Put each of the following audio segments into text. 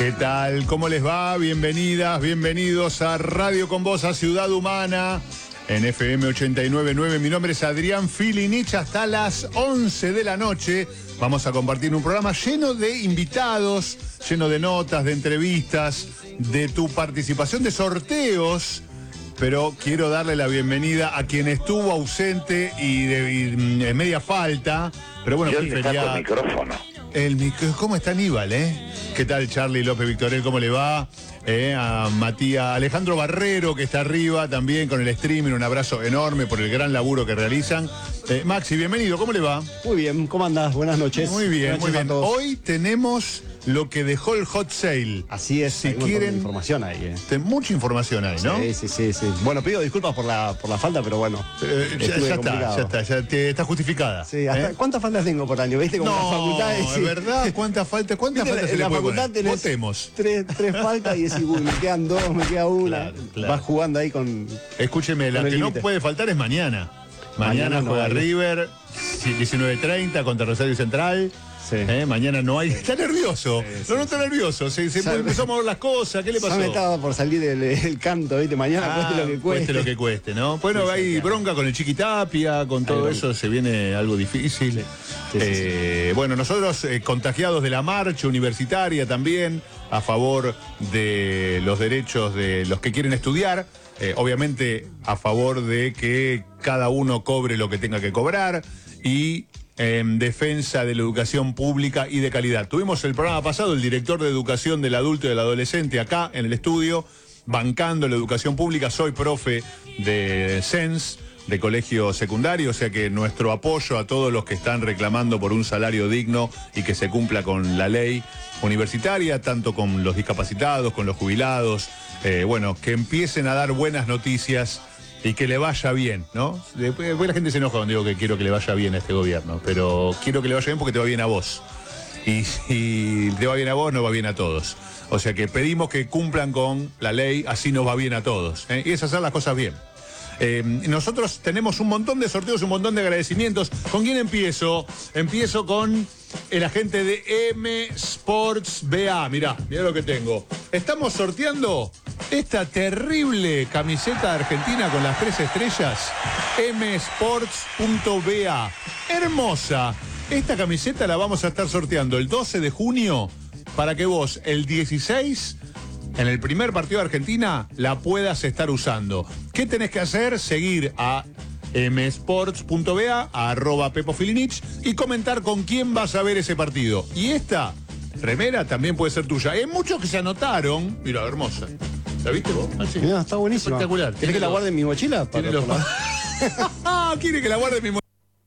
¿Qué tal? ¿Cómo les va? Bienvenidas, bienvenidos a Radio Con Vos, a Ciudad Humana, en FM 89.9. Mi nombre es Adrián Filinich. Hasta las 11 de la noche vamos a compartir un programa lleno de invitados, lleno de notas, de entrevistas, de tu participación, de sorteos. Pero quiero darle la bienvenida a quien estuvo ausente y en media falta. Pero bueno, fue feriado. El micrófono. ¿Cómo está Aníbal, ¿Qué tal, Charlie López Victorel? ¿Cómo le va? A Matías, Alejandro Barrero, que está arriba también con el streaming. Un abrazo enorme por el gran laburo que realizan. Maxi, bienvenido, ¿cómo le va? Muy bien, ¿cómo andás? Buenas noches. Muy bien, muy bien. Hoy tenemos lo que dejó el hot sale. Así es, si quieren información ahí. Mucha información ahí, ¿no? Sí. Bueno, pido disculpas por la falta, pero bueno. Ya está justificada. Sí, ¿cuántas faltas tengo por año? ¿Viste? Como no, las facultades. Es verdad, ¿cuántas faltas en la facultad tenés votemos. Tres faltas y decís, me quedan dos, me queda una. Claro. Vas jugando ahí con. Escúcheme, la que no puede faltar es mañana. Mañana juega River, 19:30 contra Rosario Central. Sí. Mañana no hay. Está nervioso. Sí. No está nervioso. Se empezó a mover las cosas. ¿Qué le pasó? Ya me estaba por salir el canto, ¿viste? Mañana cueste lo que cueste. Cueste lo que cueste, ¿no? Bueno, hay bronca con el Chiquitapia, con todo eso se viene algo difícil. Sí. Bueno, nosotros contagiados de la marcha universitaria también, a favor de los derechos de los que quieren estudiar. Obviamente a favor de que cada uno cobre lo que tenga que cobrar y en defensa de la educación pública y de calidad. Tuvimos el programa pasado el director de educación del adulto y del adolescente acá en el estudio, bancando la educación pública. Soy profe de SENS, de colegio secundario, o sea que nuestro apoyo a todos los que están reclamando por un salario digno y que se cumpla con la ley universitaria, tanto con los discapacitados, con los jubilados, bueno, que empiecen a dar buenas noticias y que le vaya bien, ¿no? Después la gente se enoja cuando digo que quiero que le vaya bien a este gobierno, pero quiero que le vaya bien porque te va bien a vos. Y si te va bien a vos, no va bien a todos. O sea que pedimos que cumplan con la ley, así nos va bien a todos. Y es hacer las cosas bien. Nosotros tenemos un montón de sorteos, un montón de agradecimientos. ¿Con quién empiezo? Empiezo con el agente de M Sports BA. Mirá lo que tengo. Estamos sorteando esta terrible camiseta de Argentina con las 3 estrellas. msports.ba. Hermosa. Esta camiseta la vamos a estar sorteando el 12 de junio para que vos el 16... en el primer partido de Argentina la puedas estar usando. ¿Qué tenés que hacer? Seguir a msports.ba, a @pepofilinich y comentar con quién vas a ver ese partido. Y esta remera también puede ser tuya. Hay muchos que se anotaron. Mira, hermosa. ¿La viste vos? Sí. Mira, está buenísima. Espectacular. ¿Querés que la guarde en mi mochila? ¿Quiere que la guarde en mi mochila?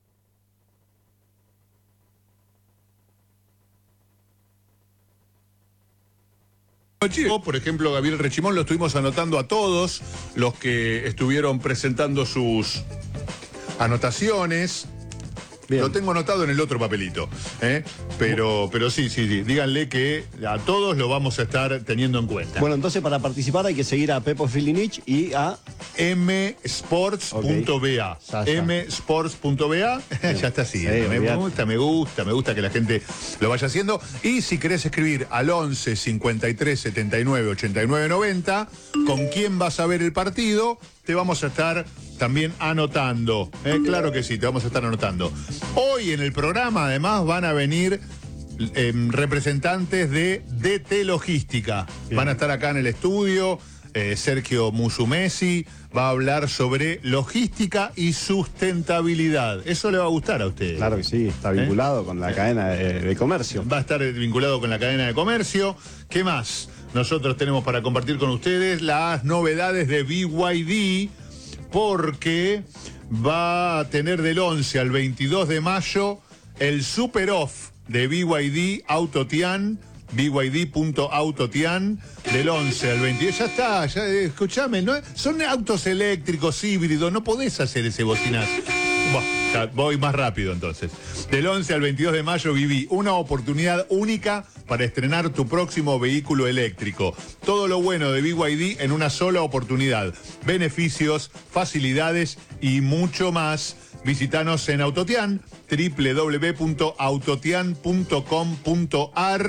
Por ejemplo, Gabriel Rechimón, lo estuvimos anotando a todos los que estuvieron presentando sus anotaciones. Bien. Lo tengo anotado en el otro papelito, pero sí, díganle que a todos lo vamos a estar teniendo en cuenta. Bueno, entonces para participar hay que seguir a Pepo Filinich y a msports.ba. msports.ba, ya está así. Me gusta que la gente lo vaya haciendo. Y si querés escribir al 11 53 79 89 90, con quién vas a ver el partido, te vamos a estar también anotando. Claro que sí, te vamos a estar anotando. Hoy en el programa además van a venir representantes de DT Logística. Bien. Van a estar acá en el estudio. Sergio Musumesi va a hablar sobre logística y sustentabilidad. Eso le va a gustar a usted. Claro que sí, está vinculado con la cadena de comercio. Va a estar vinculado con la cadena de comercio. ¿Qué más? Nosotros tenemos para compartir con ustedes las novedades de BYD, porque va a tener del 11 al 22 de mayo el Super Off de BYD Autotian, BYD.autotian, del 11 al 22. Ya está, escuchame, ¿no? Son autos eléctricos, híbridos, no podés hacer ese bocinazo. Bueno, voy más rápido entonces. Del 11 al 22 de mayo viví una oportunidad única para estrenar tu próximo vehículo eléctrico. Todo lo bueno de BYD en una sola oportunidad. Beneficios, facilidades y mucho más. Visítanos en Autotian, www.autotian.com.ar.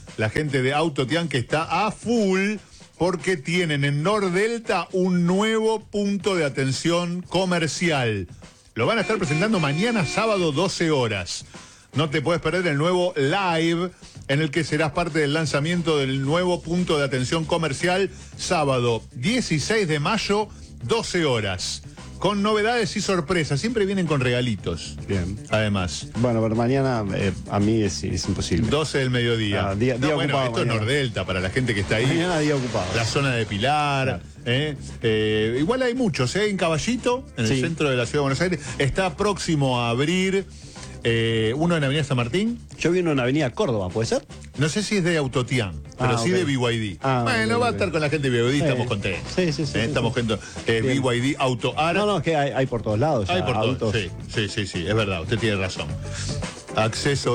la gente de Autotian que está a full porque tienen en Nordelta un nuevo punto de atención comercial. Lo van a estar presentando mañana sábado 12 horas. No te puedes perder el nuevo live en el que serás parte del lanzamiento del nuevo punto de atención comercial sábado 16 de mayo, 12 horas. Con novedades y sorpresas. Siempre vienen con regalitos. Bien. Además. Bueno, pero mañana a mí es imposible. 12 del mediodía. Día bueno, ocupado esto mañana. es Nordelta para la gente que está ahí. Mañana día ocupado. La zona de Pilar. Igual hay muchos, en Caballito, en el centro de la ciudad de Buenos Aires. Está próximo a abrir uno en Avenida San Martín. Yo vi uno en Avenida Córdoba, ¿puede ser? No sé si es de Autotian, pero sí de BYD. Bueno, va a estar con la gente de BYD, estamos contentos. Sí. Estamos contentos. BYD Auto Ara. No, es que hay por todos lados. Hay por todos. Sí, es verdad, usted tiene razón. Acceso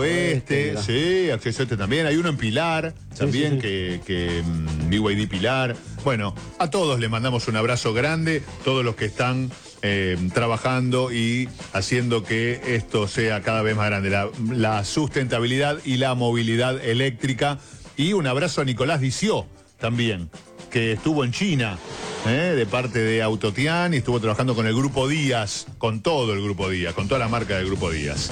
Acceso también. Hay uno en Pilar, también, que BYD Pilar. Bueno, a todos les mandamos un abrazo grande, todos los que están trabajando y haciendo que esto sea cada vez más grande, la sustentabilidad y la movilidad eléctrica. Y un abrazo a Nicolás Dició también, que estuvo en China de parte de Autotian y estuvo trabajando con el Grupo Díaz, con todo el Grupo Díaz, con toda la marca del Grupo Díaz.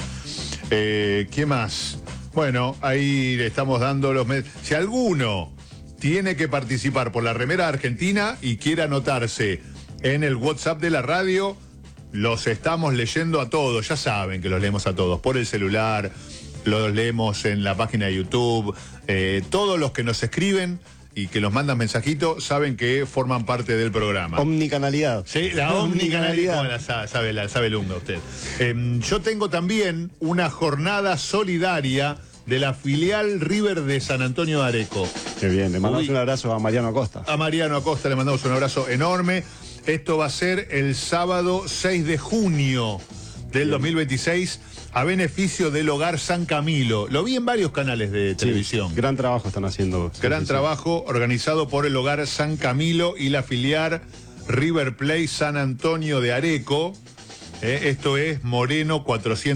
¿Qué más? Bueno, ahí le estamos dando los... Si alguno tiene que participar por la remera argentina y quiere anotarse en el WhatsApp de la radio, los estamos leyendo a todos. Ya saben que los leemos a todos por el celular, los leemos en la página de YouTube. Todos los que nos escriben y que nos mandan mensajitos saben que forman parte del programa. Omnicanalidad. Sí, la omnicanalidad. ¿Cómo la sabe Lunga usted? Yo tengo también una jornada solidaria de la filial River de San Antonio de Areco. Qué bien, le mandamos un abrazo a Mariano Acosta. A Mariano Acosta le mandamos un abrazo enorme. Esto va a ser el sábado 6 de junio del 2026 a beneficio del Hogar San Camilo. Lo vi en varios canales de televisión. Gran trabajo están haciendo. Gran trabajo organizado por el Hogar San Camilo y la filial River Plate San Antonio de Areco. Esto es Moreno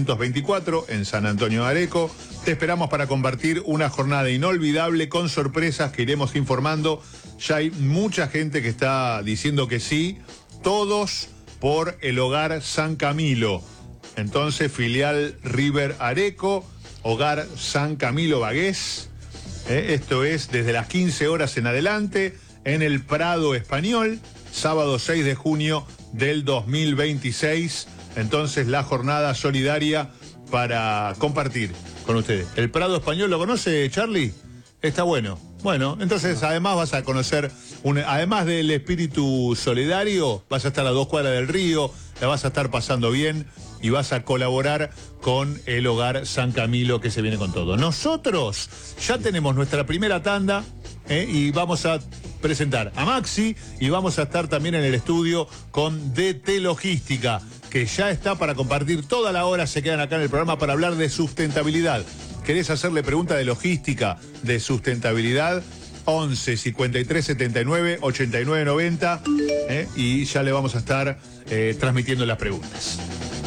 424 en San Antonio de Areco. Te esperamos para compartir una jornada inolvidable con sorpresas que iremos informando. Ya hay mucha gente que está diciendo que sí, todos por el Hogar San Camilo. Entonces, filial River Areco, Hogar San Camilo Bagués. Esto es desde las 15 horas en adelante en el Prado Español, sábado 6 de junio del 2026. Entonces, la jornada solidaria para compartir con ustedes. ¿El Prado Español lo conoce, Charlie? Está bueno. Bueno, entonces además vas a conocer, además del espíritu solidario, vas a estar a 2 cuadras del río, la vas a estar pasando bien y vas a colaborar con el Hogar San Camilo que se viene con todo. Nosotros ya tenemos nuestra primera tanda y vamos a presentar a Maxi y vamos a estar también en el estudio con DT Logística, que ya está para compartir toda la hora, se quedan acá en el programa para hablar de sustentabilidad. ¿Querés hacerle pregunta de logística, de sustentabilidad? 11 53 79 89 90 y ya le vamos a estar transmitiendo las preguntas.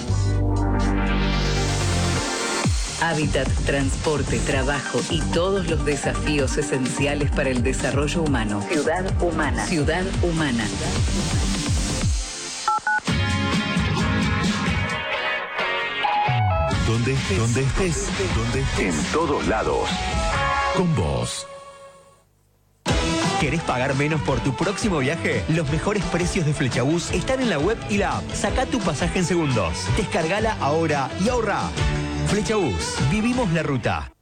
Hábitat, transporte, trabajo y todos los desafíos esenciales para el desarrollo humano. Ciudad Humana. Ciudad Humana. Donde estés. En todos lados. Con vos. ¿Querés pagar menos por tu próximo viaje? Los mejores precios de Flechabús están en la web y la app. Saca tu pasaje en segundos. Descargala ahora y ahorra. Flechabús. Vivimos la ruta.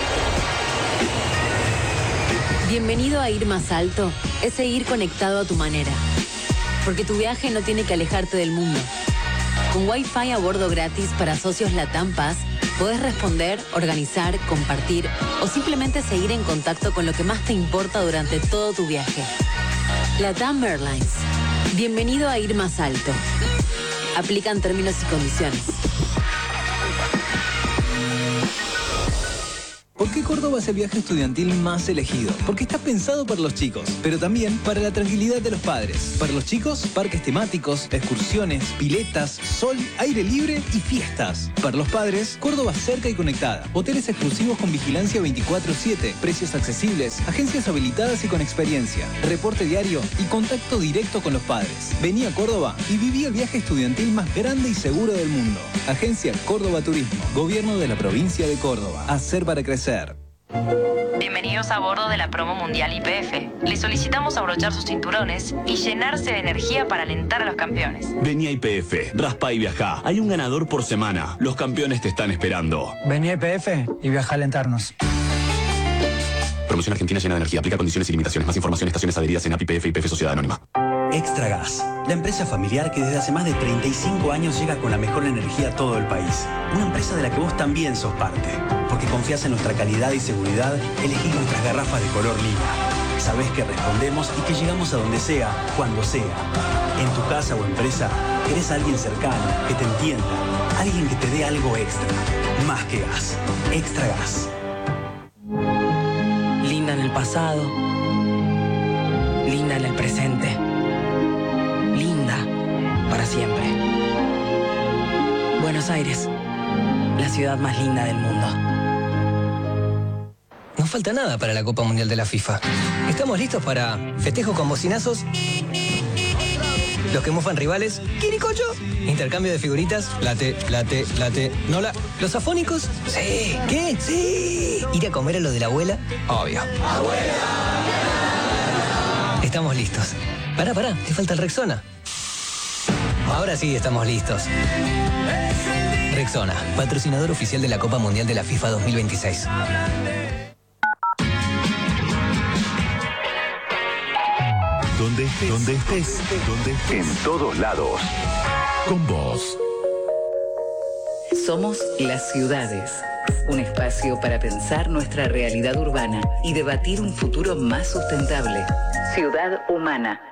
Bienvenido a Ir Más Alto. Es seguir conectado a tu manera. Porque tu viaje no tiene que alejarte del mundo. Con Wi-Fi a bordo gratis para socios Latam Pass, podés responder, organizar, compartir o simplemente seguir en contacto con lo que más te importa durante todo tu viaje. Latam Airlines. Bienvenido a Ir Más Alto. Aplican términos y condiciones. ¿Por qué Córdoba es el viaje estudiantil más elegido? Porque está pensado para los chicos, pero también para la tranquilidad de los padres. Para los chicos, parques temáticos, excursiones, piletas, sol, aire libre y fiestas. Para los padres, Córdoba cerca y conectada. Hoteles exclusivos con vigilancia 24/7, precios accesibles, agencias habilitadas y con experiencia, reporte diario y contacto directo con los padres. Vení a Córdoba y viví el viaje estudiantil más grande y seguro del mundo. Agencia Córdoba Turismo, Gobierno de la Provincia de Córdoba. Hacer para crecer. Bienvenidos a bordo de la promo mundial YPF. Les solicitamos abrochar sus cinturones y llenarse de energía para alentar a los campeones. Vení a YPF, raspa y viajá. Hay un ganador por semana. Los campeones te están esperando. Vení a YPF y viajá a alentarnos. Promoción Argentina llena de energía. Aplica condiciones y limitaciones. Más información, estaciones adheridas en API YPF y YPF Sociedad Anónima. Extra Gas, la empresa familiar que desde hace más de 35 años llega con la mejor energía a todo el país. Una empresa de la que vos también sos parte. Porque confías en nuestra calidad y seguridad, elegís nuestras garrafas de color lila. Sabés que respondemos y que llegamos a donde sea, cuando sea. En tu casa o empresa, querés a alguien cercano, que te entienda. Alguien que te dé algo extra. Más que gas. Extra Gas. Linda en el pasado. Linda en el presente. Linda para siempre. Buenos Aires, la ciudad más linda del mundo. No falta nada para la Copa Mundial de la FIFA. Estamos listos para festejos con bocinazos, los que mofan rivales, quiricocho, intercambio de figuritas, late, late, late, nola. ¿Los afónicos? Sí. ¿Qué? Sí. Ir a comer a lo de la abuela, obvio. ¡Abuela! Estamos listos. Pará, te falta el Rexona. Ahora sí estamos listos. Rexona, patrocinador oficial de la Copa Mundial de la FIFA 2026. Donde estés, en todos lados. Con vos. Somos Las Ciudades, un espacio para pensar nuestra realidad urbana y debatir un futuro más sustentable. Ciudad Humana.